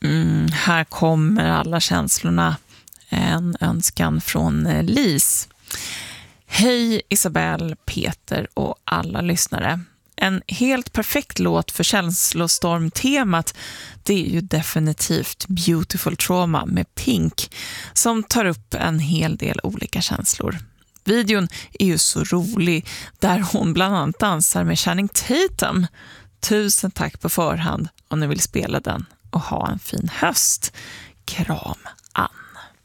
Här kommer alla känslorna. En önskan från Lis. Hej Isabelle, Peter och alla lyssnare. En helt perfekt låt för känslostormtemat, det är ju definitivt Beautiful Trauma med Pink, som tar upp en hel del olika känslor. Videon är ju så rolig, där hon bland annat dansar med Channing Tatum. Tusen tack på förhand om ni vill spela den och ha en fin höst. Kram, Ann.